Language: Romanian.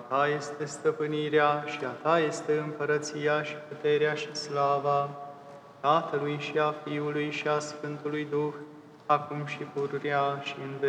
Ta este stăpânirea și a Ta este împărăția și puterea și slava Tatălui și a Fiului și a Sfântului Duh, acum și pururea și în